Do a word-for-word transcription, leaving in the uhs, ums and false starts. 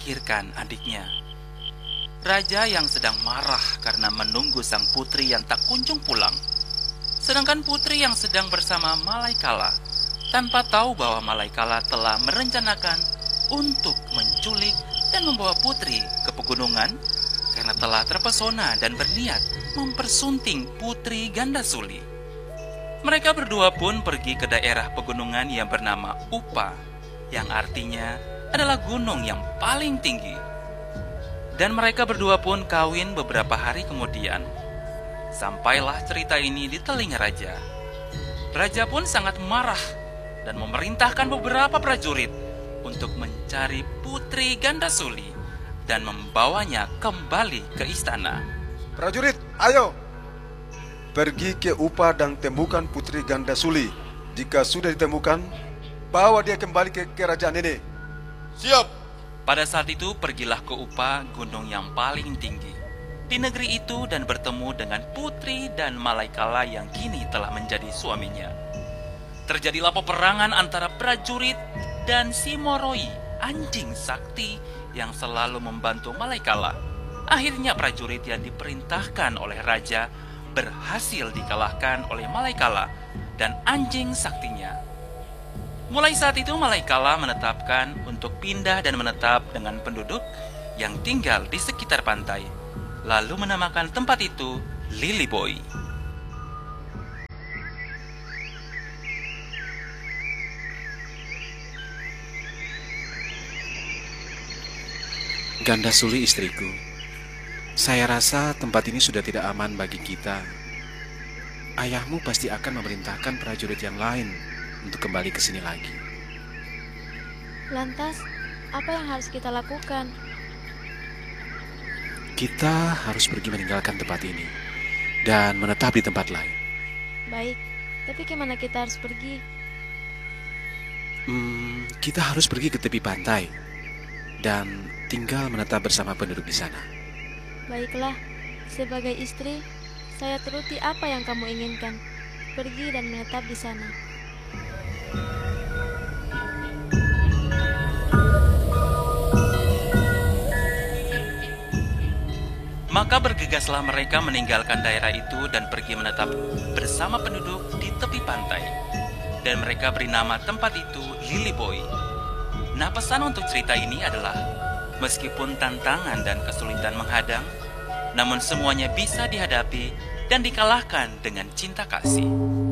menyingkirkan adiknya. Raja yang sedang marah karena menunggu sang putri yang tak kunjung pulang. Sedangkan putri yang sedang bersama Malaikala tanpa tahu bahwa Malaikala telah merencanakan untuk menculik dan membawa putri ke pegunungan karena telah terpesona dan berniat mempersunting putri Gandasuli. Mereka berdua pun pergi ke daerah pegunungan yang bernama Upa, yang artinya adalah gunung yang paling tinggi. Dan mereka berdua pun kawin beberapa hari kemudian. Sampailah cerita ini di telinga raja. Raja pun sangat marah dan memerintahkan beberapa prajurit untuk mencari putri Gandasuli dan membawanya kembali ke istana. Prajurit, ayo! Pergi ke Upa dan temukan putri Gandasuli. Jika sudah ditemukan, bawa dia kembali ke kerajaan ini. Siap! Pada saat itu pergilah ke Upa, gunung yang paling tinggi di negeri itu, dan bertemu dengan putri dan Malaikala yang kini telah menjadi suaminya. Terjadilah peperangan antara prajurit dan si Moroi, anjing sakti yang selalu membantu Malaikala. Akhirnya prajurit yang diperintahkan oleh raja berhasil dikalahkan oleh Malaikala dan anjing saktinya. Mulai saat itu Malaikala menetapkan untuk pindah dan menetap dengan penduduk yang tinggal di sekitar pantai, lalu menamakan tempat itu Lilyboy. Gandasuli istriku, saya rasa tempat ini sudah tidak aman bagi kita. Ayahmu pasti akan memerintahkan prajurit yang lain untuk kembali ke sini lagi. Lantas, apa yang harus kita lakukan? Kita harus pergi meninggalkan tempat ini dan menetap di tempat lain. Baik, tapi kemana kita harus pergi? Hmm, kita harus pergi ke tepi pantai dan tinggal menetap bersama penduduk di sana. Baiklah, sebagai istri, saya turuti apa yang kamu inginkan. Pergi dan menetap di sana. Maka bergegaslah mereka meninggalkan daerah itu dan pergi menetap bersama penduduk di tepi pantai. Dan mereka beri nama tempat itu Lilyboy. Nah, pesan untuk cerita ini adalah, meskipun tantangan dan kesulitan menghadang, namun semuanya bisa dihadapi dan dikalahkan dengan cinta kasih.